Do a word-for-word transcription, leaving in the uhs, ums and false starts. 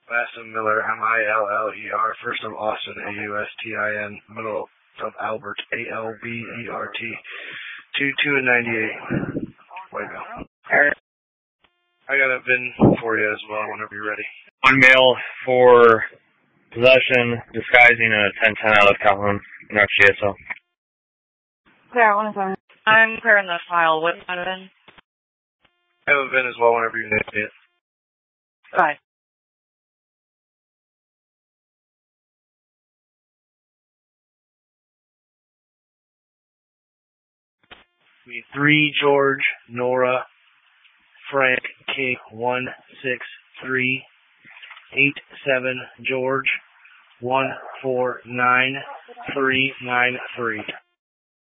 Masson Miller, M I L L E R, first of Austin, A U S T I N, middle of Albert, A L B E R T, two two and ninety-eight. White male. Alright. I got a V I N for you as well whenever you're ready. One male for possession, disguising a ten ten out of Calhoun, North G S O. Clear, one seven. I'm clearing the file. What's my V I N? I have a V I N as well whenever you need it. Bye. Me three George Nora Frank K one six three eight seven George one four nine three nine three.